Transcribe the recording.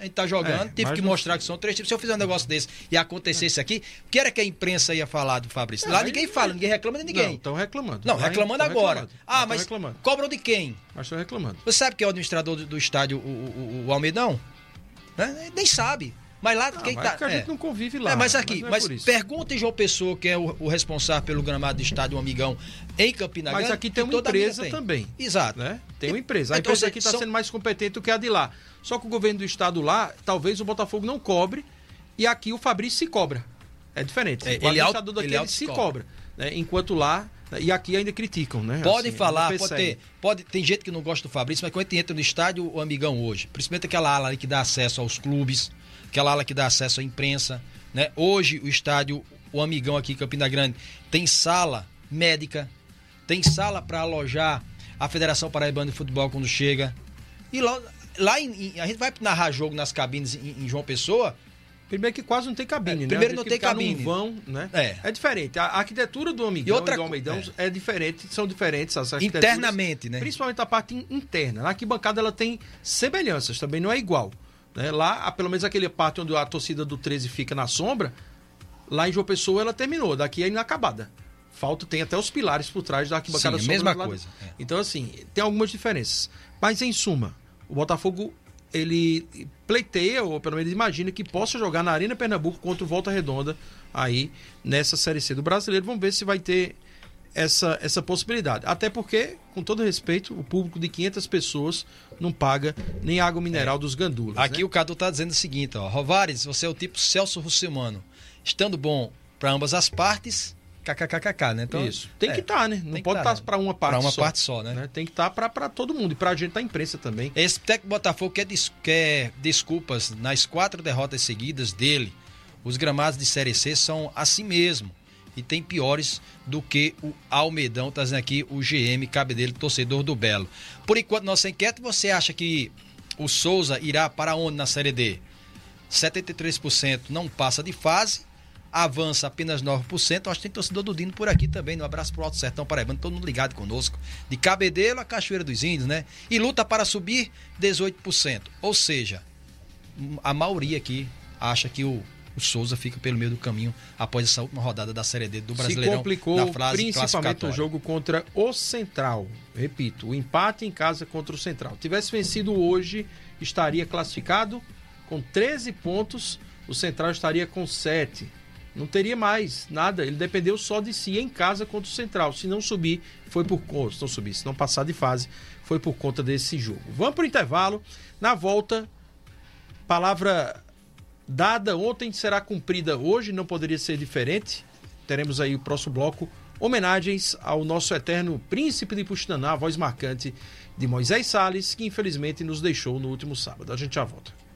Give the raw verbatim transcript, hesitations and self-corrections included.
A gente tá jogando, É, tive que não... mostrar que são três times. Se eu fizer um negócio desse e acontecesse aqui, o que era que a imprensa ia falar do Fabrício? É, Lá ninguém fala, ninguém reclama de ninguém. Não, estão reclamando. Não, Lá reclamando agora. Reclamando. Ah, mas reclamando. cobram de quem? Mas estão reclamando. Você sabe quem é o administrador do, do estádio, o, o, o Almedão? Né? Nem sabe. Mas lá, Não, quem mas tá... é porque a gente é. não convive lá. É, mas aqui, mas, mas pergunta em João Pessoa, que é o, o responsável pelo gramado do estádio Amigão em Campina Grande. Mas aqui tem uma toda empresa tem. também. Exato. Né? Tem uma empresa. A Então, empresa aqui está são... sendo mais competente do que a de lá. Só que o governo do estado lá, talvez o Botafogo não cobre, e aqui o Fabrício se cobra. É diferente. É, o ele administrador daqui ele ele se cobra. Né? Enquanto lá, e aqui ainda criticam, né? Podem assim, falar, pode ter, pode, tem gente que não gosta do Fabrício, mas quando a gente entra no estádio, o Amigão hoje, principalmente aquela ala ali que dá acesso aos clubes, aquela ala que dá acesso à imprensa, né? Hoje o estádio, o Amigão aqui em Campina Grande, tem sala médica, tem sala para alojar a Federação Paraibana de Futebol quando chega. E lá, lá em, em, a gente vai narrar jogo nas cabines em, em João Pessoa. Primeiro que quase não tem cabine, é, né? Primeiro não tem cabine. Num vão, né? É. É diferente. A arquitetura do Amigão e, outra, e do Almeidão é. é diferente, são diferentes as arquiteturas. Internamente, né? Principalmente a parte interna. Na arquibancada ela tem semelhanças, também não é igual. Né? Lá, pelo menos aquele parte onde a torcida do treze fica na sombra, lá em João Pessoa ela terminou, daqui é inacabada. Falta, tem até os pilares por trás da arquibancada. Sim, mesma coisa. É. Então, assim, tem algumas diferenças. Mas, em suma, o Botafogo, ele pleiteia, ou pelo menos imagina, que possa jogar na Arena Pernambuco contra o Volta Redonda aí nessa Série C do Brasileiro. Vamos ver se vai ter essa, essa possibilidade. Até porque, com todo respeito, o público de quinhentas pessoas não paga nem água mineral é. dos gandulas. Aqui né? o Cadu tá dizendo o seguinte, ó. Rovares, você é o tipo Celso Russomano. Estando bom para ambas as partes, kkkk, né? Então, isso. Tem é, que estar, tá, né? Não pode estar tá, né? para uma parte só. Para uma só, parte só, né? né? Tem que estar tá para todo mundo. E para a gente da imprensa também. Esse técnico Botafogo quer, des- quer desculpas nas quatro derrotas seguidas dele. Os gramados de Série C são assim mesmo. E tem piores do que o Almedão, tá dizendo aqui o G M, cabe dele, torcedor do Belo. Por enquanto, nossa enquete, você acha que o Souza irá para onde na Série D? setenta e três por cento não passa de fase, avança apenas nove por cento. Acho que tem torcedor do Dino por aqui também. Um abraço pro Alto Sertão Paraibano, todo mundo ligado conosco. De Cabedelo a Cachoeira dos Índios, né? E luta para subir, dezoito por cento. Ou seja, a maioria aqui acha que o, o Souza fica pelo meio do caminho após essa última rodada da Série D do Brasileirão. Se complicou na fase principalmente o jogo contra o Central. Repito, o empate em casa contra o Central. Tivesse vencido hoje, estaria classificado com treze pontos. O Central estaria com sete. Não teria mais nada, ele dependeu só de si em casa contra o Central. Se não subir, foi por conta, se não subir, se não passar de fase, foi por conta desse jogo. Vamos para o intervalo. Na volta, palavra dada ontem será cumprida hoje, não poderia ser diferente. Teremos aí o próximo bloco, homenagens ao nosso eterno príncipe de Puxinaná, a voz marcante de Moisés Salles, que infelizmente nos deixou no último sábado. A gente já volta.